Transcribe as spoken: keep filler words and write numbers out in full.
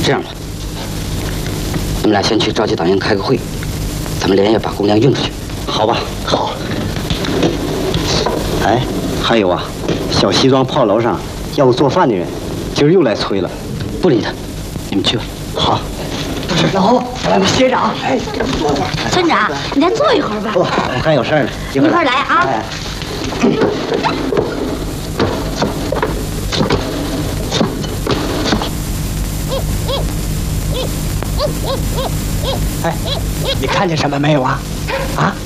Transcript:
这样吧，你们俩先去召集党员开个会，咱们连夜把公粮运出去。 好吧， 好。 哎，还有啊，小西庄炮楼上要做饭的人，今儿又来催了。 不理他，你们去吧。 好。 老侯，来吧，学长。哎，坐会儿。 村长，你再坐一会儿吧。 不，还有事儿呢， 一会儿来啊。 哎，你看见什么没有啊？啊？